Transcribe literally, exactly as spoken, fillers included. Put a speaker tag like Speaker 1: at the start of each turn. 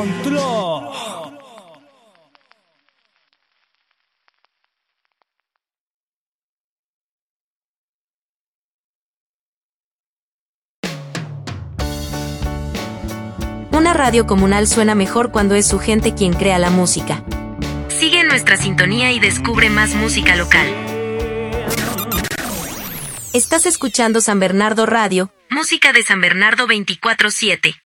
Speaker 1: Una radio comunal suena mejor cuando es su gente quien crea la música. Sigue nuestra sintonía y descubre más música local. Estás escuchando San Bernardo Radio, música de San Bernardo veinticuatro siete.